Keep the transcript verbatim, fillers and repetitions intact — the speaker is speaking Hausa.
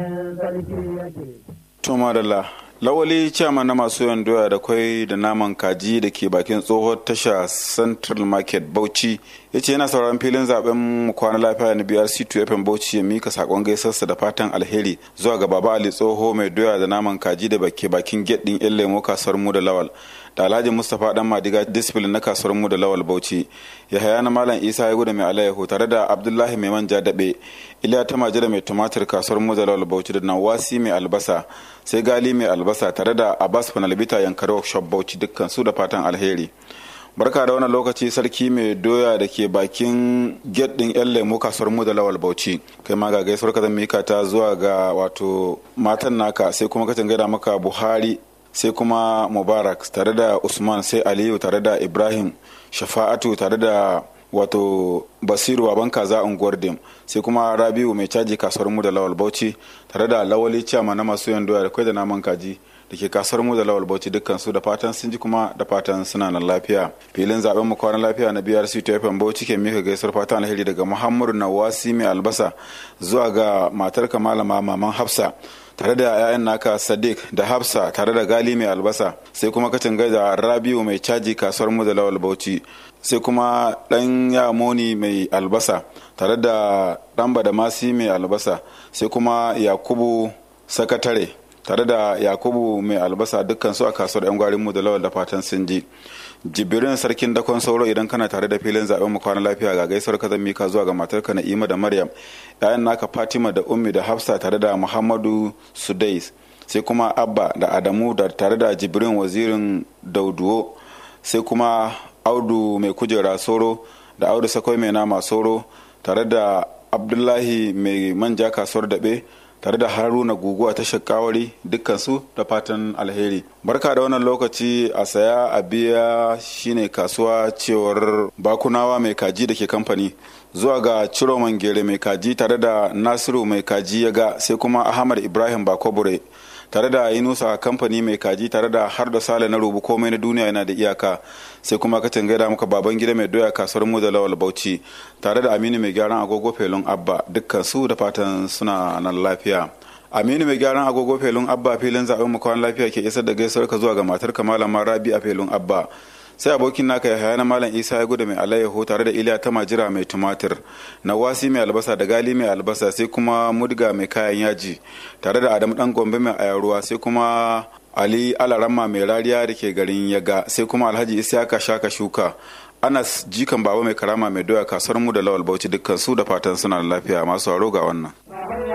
Tuma da la lawali chairman na masu yan doya da kwai da naman kaji da ke bakin tsohon tasha Central Market Bauchi ya ce yana sauraron filin zaben mu kwana lafiya na B R C two F M Bauchi ya mika sakon gaisarsa da fatan alheri zuwa ga Baba Ali Tsoho mai doya da naman kaji da ke bakin gate din yan lemo kasuwar mu da Lawal da Alhaji Mustapha dan Madiga discipline na kasuwar mu da Lawal Bauchi ya haya na Malam Isa ya gudu mai alayyahu tare da Abdullahi mai manja dabe Iliya ta majira mai tumatir kasuwar mu da Lawal Bauchi da Nawasi mai albasa sai Gali mai albasa tare da Abbas Fanalbita Yankari Workshop Bauchi dukkan su da fatan alheri. Barka da wannan lokaci sarki mai doya da ke bakin gate din yan lemo kasuwar mu da Lawal Bauchi kai ma ga gaisuwar ka zan mika ta zuwa ga wato matan naka sai kuma ka gaida maka Buhari sai kuma Mubarak tare da Usman sai Aliyu tare da Ibrahim Shafa'atu tare da wato Basiru baban kaza unguwar Dim sai kuma Rabiu mai caji kasuwar mu da Lawal Bauchi tare da Lawali Chama na masu yan doya da kai da naman kaji da ke kasuwar mu da Lawal Bauchi dukkan su da fatan sun ji kuma da fatan suna nan lafiya. Filin zaben mu kwanan lafiya na B R C two F M Bauchi ke mika gaisuwar fatan alheri daga Muhammadu Nawasi mai albasa zuwa ga matar Malama Maman Hafsa tare da 'ya'yan naka Sadiq da Hafsa tare da Gali mai albasa sai kuma kacin gaida Rabiu mai caji kasuwar mu da Lawal Bauchi sai kuma dan Yamoni mai albasa tare da Damba da Masi mai albasa sai kuma Yakubu sakatare tare da Yakubu mai albasa dukkan su a kasuwar yan gwarin mu da Lawal da fatan sun ji. Jibirin sarkin dakon sauro idan kana tare da filin zaben mu kwana lafiya ga gaisuwar ka zan mika zuwa ga matarka Na'ima da Maryam yayan naka Fatima da Ummi da Hafsa tare da Muhammadu Sudais sai kuma Abba da Adamu da tare da Jibrin wazirin Dauduwo sai kuma Audu mai kujera soro da Audu Sakwai mai nama soro tare da Abdullahi mai manja kasuwar daɓe tare da Haruna guguwa ta shakawari dukkansu da fatan alheri. Barka da wannan lokaci a saya a biya shine kasuwa cewar Bakunawa mai kaji da ke kamfani zuwa ga Ciroman Gere mai kaji tare da Nasiru mai kaji ya ga sai kuma Ahmad Ibrahim Bakobure tare da Yunusa kamfani mai kaji tare da har da Sale na rubu komai na duniya yana da iyaka sai kuma ka gaida muka baban gida mai doya kasuwar mu da Lawal Bauchi tare da Aminu mai gyaran agogo Felun Abba dukkan su da fatan suna nan lafiya. Aminu mai gyaran agogo Felun Abba filin zaben mu kwan lafiya ke isar da gaisuwar ka zuwa ga matar ka Malama Rabi a Felun Abba sai abokin naka ya haya na Malam Isa ya gudu mai alayyaho tare da Iliya ta majira mai tumatir Nawasi mai albasa da Gali mai albasa sai kuma Mudga mai kayan yaji tare da Adamu dan Gombe mai ayaruwa sai kuma Ali Alaramma mai rariya da ke garin Yaga sai kuma Alhaji Isiyaka Shaka Shuka Anas jikan baba mai karama mai doya kasuwar mu da Lawal Bauchi dukkan su da fatan suna lafiya masu haro ga wannan.